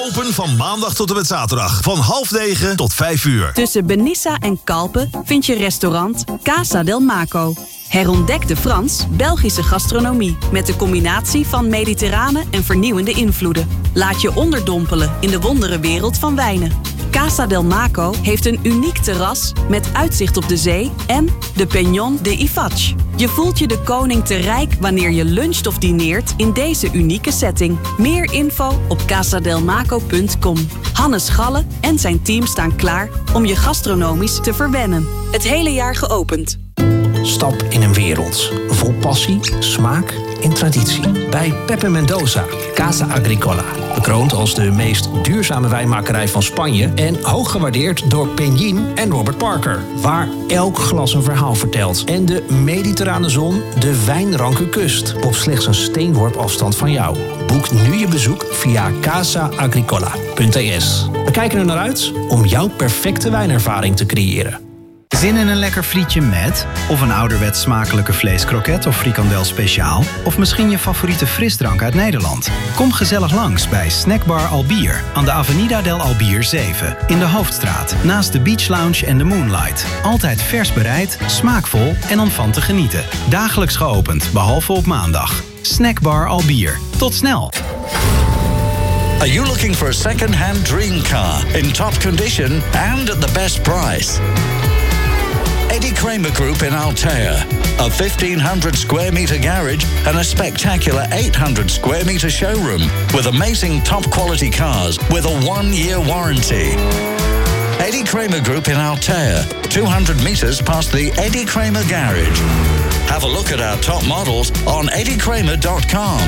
Open van maandag tot en met zaterdag. Van 8:30 tot 5:00. Tussen Benissa en Kalpen vind je restaurant Casa del Maco. Herontdek de Frans-Belgische gastronomie met de combinatie van mediterrane en vernieuwende invloeden. Laat je onderdompelen in de wonderenwereld van wijnen. Casa del Maco heeft een uniek terras met uitzicht op de zee en de Peñón de Ifach. Je voelt je de koning te rijk wanneer je luncht of dineert in deze unieke setting. Meer info op casadelmaco.com. Hannes Galle en zijn team staan klaar om je gastronomisch te verwennen. Het hele jaar geopend. Stap in een wereld vol passie, smaak en traditie. Bij Pepe Mendoza, Casa Agricola. Bekroond als de meest duurzame wijnmakerij van Spanje en hoog gewaardeerd door Peñín en Robert Parker. Waar elk glas een verhaal vertelt en de mediterrane zon de wijnranke kust. Op slechts een steenworp afstand van jou. Boek nu je bezoek via casaagricola.es. We kijken er naar uit om jouw perfecte wijnervaring te creëren. Zin in een lekker frietje met? Of een ouderwets smakelijke vleeskroket of frikandel speciaal? Of misschien je favoriete frisdrank uit Nederland? Kom gezellig langs bij Snackbar Albier aan de Avenida del Albier 7 in de Hoofdstraat, naast de Beach Lounge en de Moonlight. Altijd vers bereid, smaakvol en om van te genieten. Dagelijks geopend, behalve op maandag. Snackbar Albier. Tot snel! Are you looking for a second-hand dream car in top condition and at the best price? Eddie Kramer Group in Altea. A 1,500 square meter garage and a spectacular 800 square meter showroom with amazing top quality cars with a 1-year warranty. Eddie Kramer Group in Altea, 200 meters past the Eddie Kramer garage. Have a look at our top models on eddiekramer.com.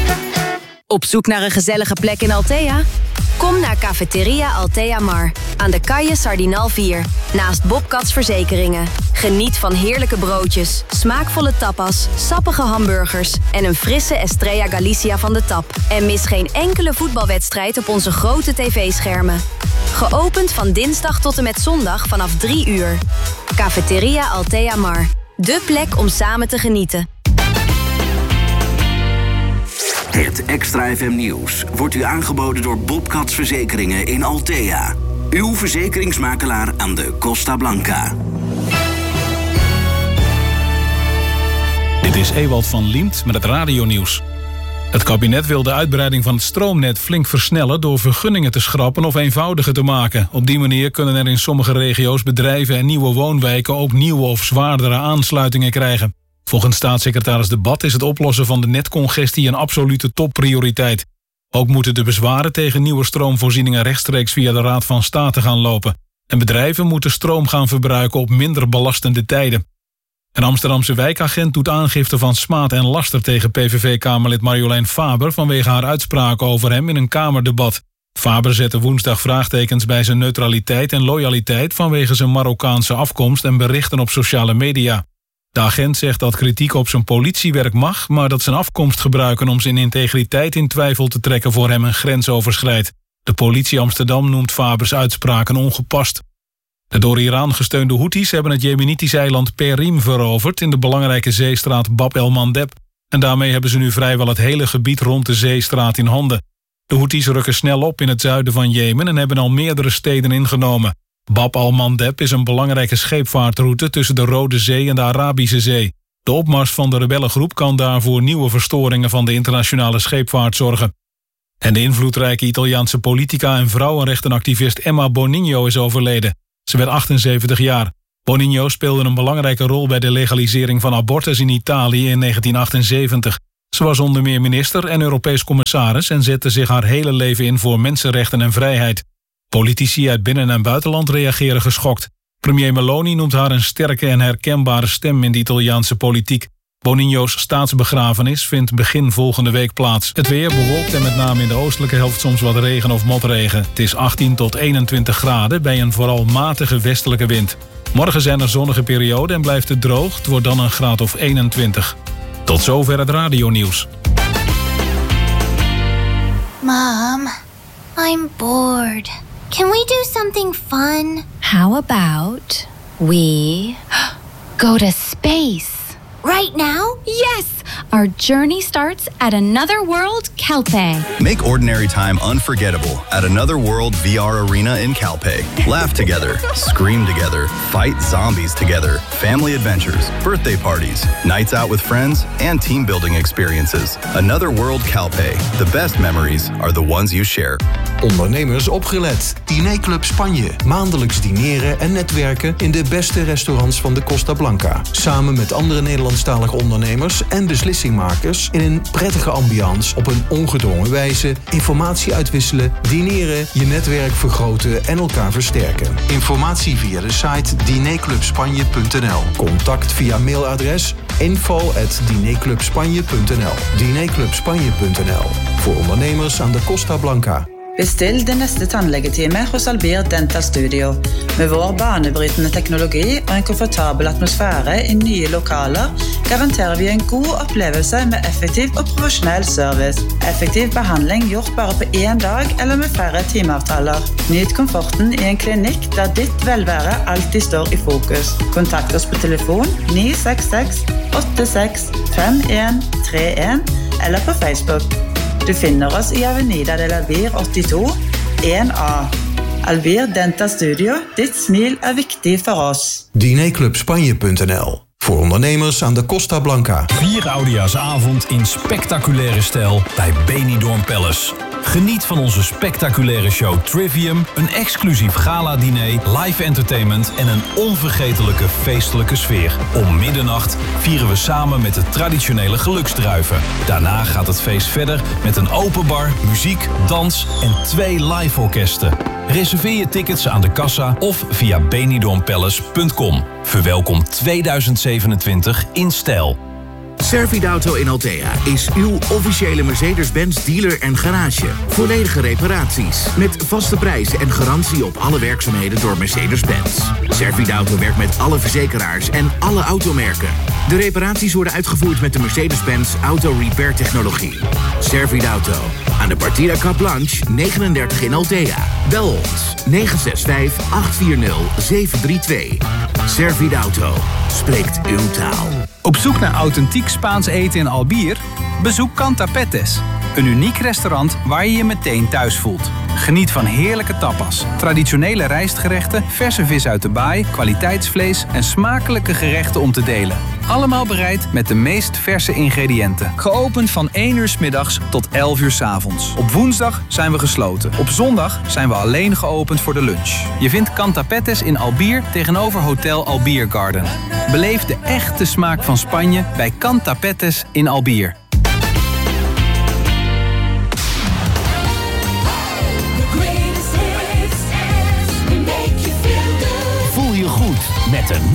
Op zoek naar een gezellige plek in Altea? Kom naar Cafeteria Altea Mar aan de Calle Sardinal 4, naast Bobcats Verzekeringen. Geniet van heerlijke broodjes, smaakvolle tapas, sappige hamburgers en een frisse Estrella Galicia van de tap. En mis geen enkele voetbalwedstrijd op onze grote tv-schermen. Geopend van dinsdag tot en met zondag vanaf 3 uur. Cafeteria Altea Mar, dé plek om samen te genieten. Het Extra FM Nieuws wordt u aangeboden door Bobcats Verzekeringen in Altea. Uw verzekeringsmakelaar aan de Costa Blanca. Dit is Ewald van Liemt met het radionieuws. Het kabinet wil de uitbreiding van het stroomnet flink versnellen door vergunningen te schrappen of eenvoudiger te maken. Op die manier kunnen er in sommige regio's bedrijven en nieuwe woonwijken ook nieuwe of zwaardere aansluitingen krijgen. Volgens staatssecretaris De Bat is het oplossen van de netcongestie een absolute topprioriteit. Ook moeten de bezwaren tegen nieuwe stroomvoorzieningen rechtstreeks via de Raad van State gaan lopen. En bedrijven moeten stroom gaan verbruiken op minder belastende tijden. Een Amsterdamse wijkagent doet aangifte van smaad en laster tegen PVV-kamerlid Marjolein Faber vanwege haar uitspraken over hem in een kamerdebat. Faber zette woensdag vraagtekens bij zijn neutraliteit en loyaliteit vanwege zijn Marokkaanse afkomst en berichten op sociale media. De agent zegt dat kritiek op zijn politiewerk mag, maar dat zijn afkomst gebruiken om zijn integriteit in twijfel te trekken voor hem een grens overschrijdt. De politie Amsterdam noemt Fabers uitspraken ongepast. De door Iran gesteunde Houthis hebben het Jemenitische eiland Perim veroverd in de belangrijke zeestraat Bab el-Mandeb. En daarmee hebben ze nu vrijwel het hele gebied rond de zeestraat in handen. De Houthis rukken snel op in het zuiden van Jemen en hebben al meerdere steden ingenomen. Bab al-Mandeb is een belangrijke scheepvaartroute tussen de Rode Zee en de Arabische Zee. De opmars van de rebellengroep kan daarvoor nieuwe verstoringen van de internationale scheepvaart zorgen. En de invloedrijke Italiaanse politica en vrouwenrechtenactivist Emma Bonino is overleden. Ze werd 78 jaar. Bonino speelde een belangrijke rol bij de legalisering van abortus in Italië in 1978. Ze was onder meer minister en Europees commissaris en zette zich haar hele leven in voor mensenrechten en vrijheid. Politici uit binnen- en buitenland reageren geschokt. Premier Meloni noemt haar een sterke en herkenbare stem in de Italiaanse politiek. Bonino's staatsbegrafenis vindt begin volgende week plaats. Het weer bewolkt en met name in de oostelijke helft soms wat regen of motregen. Het is 18 tot 21 graden bij een vooral matige westelijke wind. Morgen zijn er zonnige perioden en blijft het droog. Het wordt dan een graad of 21. Tot zover het radionieuws. Mom, I'm bored. Can we do something fun? How about we go to space? Right now? Yes! Our journey starts at Another World Calpe. Make ordinary time unforgettable at Another World VR Arena in Calpe. Laugh together, scream together, fight zombies together, family adventures, birthday parties, nights out with friends, and team building experiences. Another World Calpe. The best memories are the ones you share. Ondernemers opgelet. Dinerclub Spanje. Maandelijks dineren en netwerken in de beste restaurants van de Costa Blanca. Samen met andere Nederlandstalige ondernemers en beslissingmakers in een prettige ambiance op een ongedwongen wijze. Informatie uitwisselen, dineren, je netwerk vergroten en elkaar versterken. Informatie via de site dinerclubspanje.nl. Contact via mailadres info@dinerclubspanje.nl. Dinerclubspanje.nl. Voor ondernemers aan de Costa Blanca. Bestill din neste tannlegetime hos Albir Dental Studio. Med vår banebrytende teknologi og en komfortabel atmosfære i nye lokaler garanterer vi en god opplevelse med effektiv og profesjonell service. Effektiv behandling gjort bare på 1 dag eller med færre timeavtaler. Nyt komforten i en klinikk der ditt velvære alltid står i fokus. Kontakt oss på telefon 966 86 5131 eller på Facebook. Du finner oss i Avenida del Albir 82 1A. Albir Dental Studio, ditt smil er viktig for oss. Dinerclubspanje.nl. Voor ondernemers aan de Costa Blanca. 4 oudejaarsavond in spectaculaire stijl bij Benidorm Palace. Geniet van onze spectaculaire show Trivium, een exclusief gala-diner, live entertainment en een onvergetelijke feestelijke sfeer. Om middernacht vieren we samen met de traditionele geluksdruiven. Daarna gaat het feest verder met een open bar, muziek, dans en 2 live orkesten. Reserveer je tickets aan de kassa of via benidormpalace.com. Verwelkom 2027 in stijl. Servidauto in Altea is uw officiële Mercedes-Benz dealer en garage. Volledige reparaties met vaste prijzen en garantie op alle werkzaamheden door Mercedes-Benz. Servidauto werkt met alle verzekeraars en alle automerken. De reparaties worden uitgevoerd met de Mercedes-Benz Auto Repair technologie. Servidauto aan de Partida Cap Blanche 39 in Altea. Bel ons 965 840 732. Servidauto spreekt uw taal. Op zoek naar authentiek Spaans eten in Albir? Bezoek Cantapetes, een uniek restaurant waar je je meteen thuis voelt. Geniet van heerlijke tapas, traditionele rijstgerechten, verse vis uit de baai, kwaliteitsvlees en smakelijke gerechten om te delen. Allemaal bereid met de meest verse ingrediënten. Geopend van 1 uur 's middags tot 11 uur 's avonds. Op woensdag zijn we gesloten. Op zondag zijn we alleen geopend voor de lunch. Je vindt Cantapetes in Albir tegenover Hotel Albir Garden. Beleef de echte smaak van Spanje bij Cantapetes in Albir. Voel je goed met een